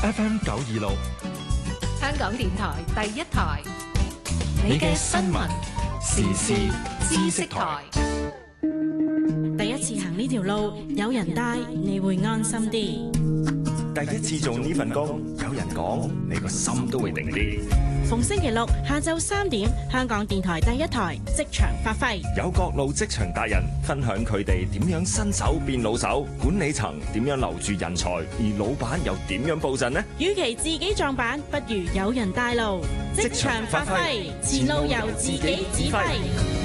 FM 926， 香港電台第一台， 你嘅新聞時事知識台。 第一次行呢條路，有人帶，你會安心啲。 第一次做呢份工，有人講，你個心都會定啲。 逢星期六下晝3點，香港電台第一台職場發揮， 有各路職場達人分享佢哋點樣新手變老手，管理層點樣留住人才，而老闆又點樣布陣呢？ 與其自己撞板，不如有人帶路。職場發揮，前路由自己指揮。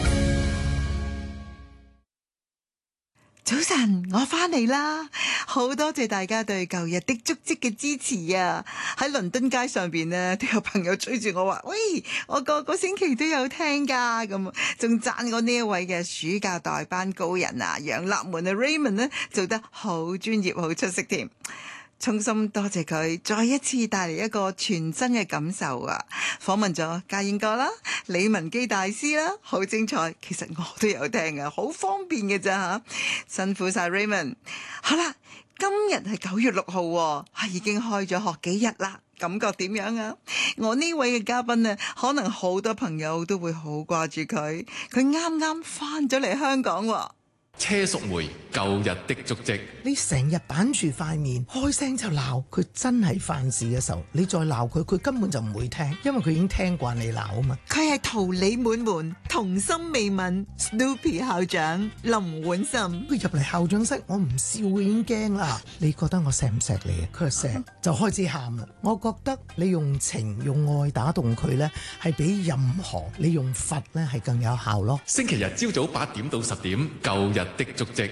早晨，我翻嚟啦！好多謝大家對舊日的足跡嘅支持啊！喺倫敦街上邊呢，都有朋友追住我話：喂，我個個星期都有聽噶，咁仲讚我呢一位嘅暑假代班高人啊，楊立門啊 Raymond 呢，做得好專業、好出色添。衷心多謝佢再一次帶嚟一個全新嘅感受啊！訪問咗家燕哥啦、李文基大師啦，好精彩。其實我都有聽啊，好方便嘅咋吓。辛苦晒 Raymond。好啦，今日係9月6號，已經開咗學幾日啦，感覺點樣啊？我呢位嘅嘉賓呢，可能好多朋友都會好掛住佢。佢啱啱翻咗嚟香港喎。 車淑梅舊日的足跡， 你成日板住塊面，開聲就鬧佢，真係犯事嘅時候，你再鬧佢，佢根本就唔會聽，因為佢已經聽慣你鬧啊嘛。 佢係桃李滿門、童心未泯 Snoopy 校長林煥森。 佢入嚟校長室，我唔笑佢已經驚啦。你覺得我錫唔錫你啊？佢話錫，就開始喊啦。我覺得你用情用愛打動佢呢，係比任何你用罰呢係更有效咯。 星期日朝早8點到10點，舊日的足跡。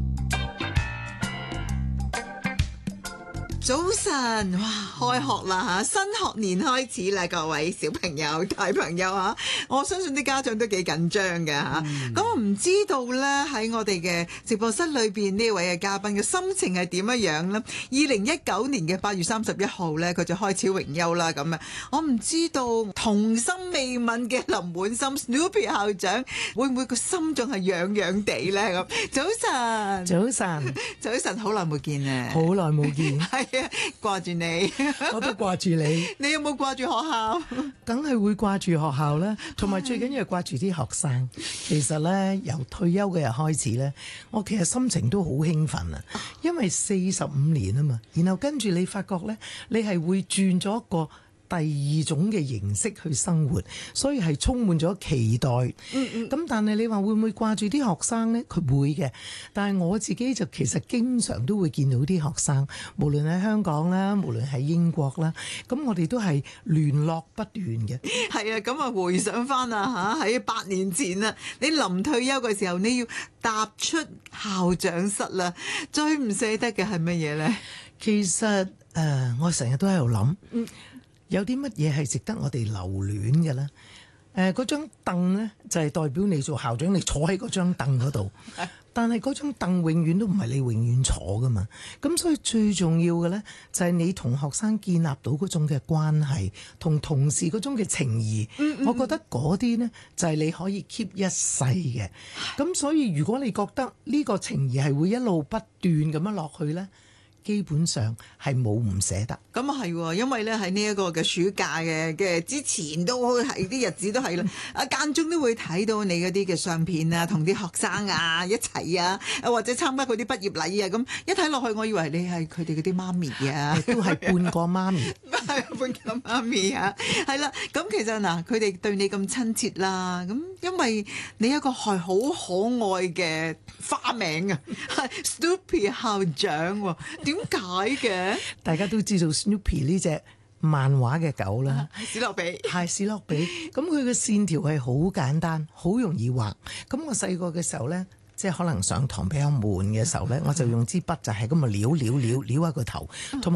早晨，哇！開學啦嚇，新學年開始啦，各位小朋友、大朋友嚇，我相信啲家長都幾緊張嘅嚇。咁我唔知道咧，喺我哋嘅直播室裏邊呢位嘅嘉賓嘅心情係點樣樣咧？2019年嘅8月31號咧，佢就開始榮休啦咁啊！我唔知道童心未泯嘅林煥森 Snoopy 校長會唔會個心仲係癢癢地咧咁？早晨， 早晨， 早晨，好耐冇見啊！ 好耐冇見。 掛住你， 我都掛住你。 你有冇掛住學校？ 梗係會掛住學校啦，同埋最緊要係掛住啲學生。其實咧，由退休嘅日開始咧，我其實心情都好興奮啊，因為45年啊嘛，然後跟住你發覺咧，你係會轉咗一個第二種嘅形式去生活，所以係充滿咗期待。咁但係你話會唔會掛住啲學生呢？佢會嘅。但係我自己就其實經常都會見到啲學生，無論喺香港啦，無論喺英國啦，咁我哋都係聯絡不斷嘅。 係啊，咁啊回想翻啊嚇，喺8年前啊，你臨退休嘅時候，你要踏出校長室啦，最唔捨得嘅係乜嘢呢？ 其實我成日都喺度諗。有啲乜嘢係值得我哋留戀嘅呢？嗰張凳呢，就係代表你做校長，你坐喺嗰張凳嗰度。但係嗰張凳永遠都唔係你永遠坐噶嘛。咁所以最重要嘅呢，就係你同學生建立到嗰種嘅關係，同同事嗰種嘅情誼。我覺得嗰啲呢，就係你可以 keep 一世嘅。咁所以如果你覺得呢個情誼係會一路不斷咁樣落去呢，基本上係冇唔捨得。 咁啊係，因為咧喺呢一個嘅暑假嘅之前都係啲日子都係啦，間中都會睇到你嗰啲嘅相片啊，同啲學生啊一齊啊，或者參加嗰啲畢業禮啊，咁一睇落去，我以為你係佢哋嗰啲媽咪啊， 都係半個媽咪， 係半個媽咪啊，係啦。咁其實嗱，佢哋對你咁親切啦，咁因為你一個係好可愛嘅花名啊，係 Snoopy 校長喎，點解嘅？ 大家都知道 Snoopy 呢隻漫畫嘅狗啦， 史諾比係史諾比。咁佢嘅線條係好簡單，好容易畫。咁我細個嘅時候呢，即係可能上堂比較悶嘅時候呢，我就用支筆就係咁啊撩下個頭，同